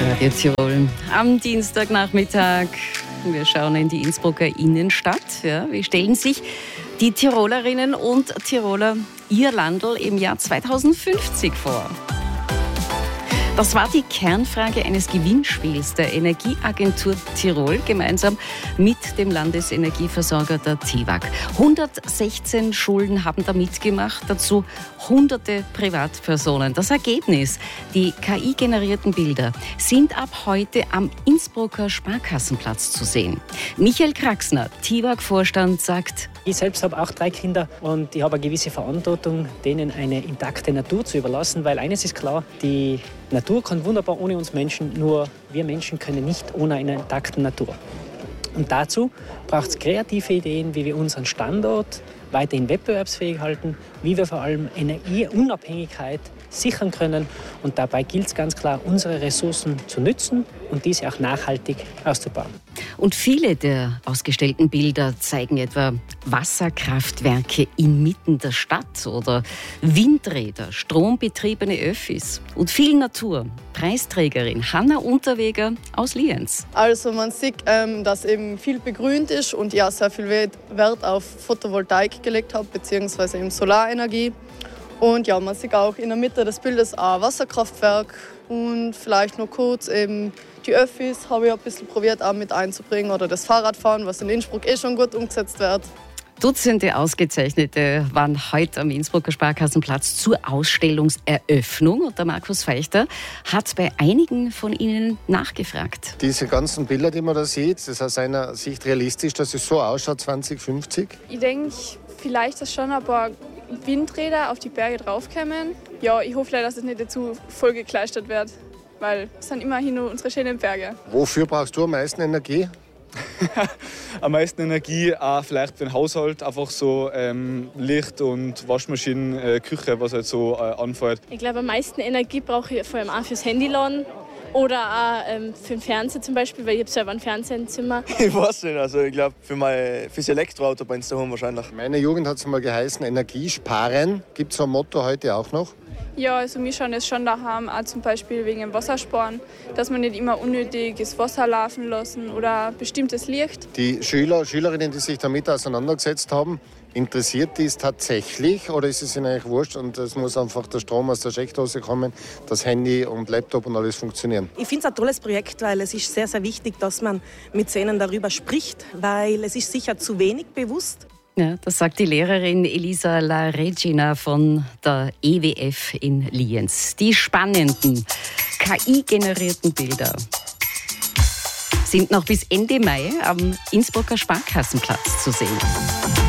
Radio Tirol am Dienstagnachmittag. Wir schauen in die Innsbrucker Innenstadt. Ja, wie stellen sich die Tirolerinnen und Tiroler ihr Landl im Jahr 2050 vor? Das war die Kernfrage eines Gewinnspiels der Energieagentur Tirol gemeinsam mit dem Landesenergieversorger der TEWAG. 116 Schulen haben da mitgemacht, dazu hunderte Privatpersonen. Das Ergebnis, die KI-generierten Bilder, sind ab heute am Innsbrucker Sparkassenplatz zu sehen. Michael Kraxner, TEWAG-Vorstand, sagt: Ich selbst habe auch 3 Kinder und ich habe eine gewisse Verantwortung, denen eine intakte Natur zu überlassen, weil eines ist klar, die Natur kann wunderbar ohne uns Menschen, nur wir Menschen können nicht ohne eine intakte Natur. Und dazu braucht es kreative Ideen, wie wir unseren Standort weiterhin wettbewerbsfähig halten, wie wir vor allem Energieunabhängigkeit sichern können. Und dabei gilt es ganz klar, unsere Ressourcen zu nützen und diese auch nachhaltig auszubauen. Und viele der ausgestellten Bilder zeigen etwa Wasserkraftwerke inmitten der Stadt oder Windräder, strombetriebene Öffis und viel Natur. Preisträgerin Hanna Unterweger aus Lienz. Also man sieht, dass eben viel begrünt ist und ja sehr viel Wert auf Photovoltaik gelegt hat, beziehungsweise eben Solarenergie. Und ja, man sieht auch in der Mitte des Bildes ein Wasserkraftwerk und vielleicht noch kurz eben die Öffis habe ich ein bisschen probiert auch mit einzubringen oder das Fahrradfahren, was in Innsbruck schon gut umgesetzt wird. Dutzende Ausgezeichnete waren heute am Innsbrucker Sparkassenplatz zur Ausstellungseröffnung. Und der Markus Feichter hat bei einigen von ihnen nachgefragt. Diese ganzen Bilder, die man da sieht, ist aus seiner Sicht realistisch, dass es so ausschaut 2050? Ich denke, vielleicht, dass schon ein paar Windräder auf die Berge draufkommen. Ja, ich hoffe leider, dass es nicht dazu voll gekleistert wird, weil es sind immerhin nur unsere schönen Berge. Wofür brauchst du am meisten Energie? Am meisten Energie vielleicht für den Haushalt, einfach so Licht und Waschmaschinen, Küche, was halt so anfällt. Ich glaube, am meisten Energie brauche ich vor allem auch fürs Handyladen oder auch für den Fernseher zum Beispiel, weil ich habe selber ein Fernseher im Zimmer. Ich weiß nicht, also ich glaube fürs Elektroauto bei uns daheim wahrscheinlich. In meiner Jugend hat es mal geheißen, Energie sparen. Gibt es so ein Motto heute auch noch? Ja, also wir schauen es schon daheim, auch zum Beispiel wegen dem Wassersparen, dass man nicht immer unnötiges Wasser laufen lassen oder bestimmtes Licht. Die Schülerinnen, die sich damit auseinandergesetzt haben, interessiert die es tatsächlich oder ist es ihnen eigentlich wurscht und es muss einfach der Strom aus der Steckdose kommen, das Handy und Laptop und alles funktionieren? Ich finde es ein tolles Projekt, weil es ist sehr, sehr wichtig, dass man mit ihnen darüber spricht, weil es ist sicher zu wenig bewusst. Ja, das sagt die Lehrerin Elisa La Regina von der EWF in Lienz. Die spannenden KI-generierten Bilder sind noch bis Ende Mai am Innsbrucker Sparkassenplatz zu sehen.